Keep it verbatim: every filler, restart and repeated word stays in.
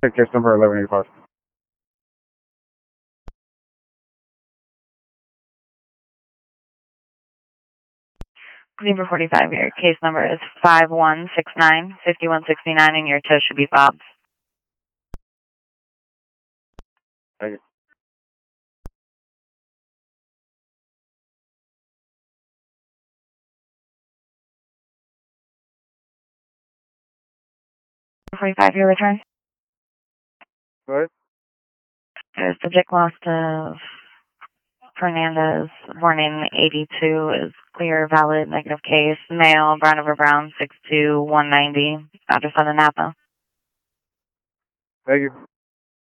Take case number eleven eighty-five. Zebra forty-five here. Case number is five one six nine, five one six nine, and your tow should be Bob's. Thank you. forty-five, your return. Go ahead. The subject lost of Fernandez, born in eighty-two, is clear, valid, negative case, male, brown over brown, six two, one ninety, address on the Napa. Thank you.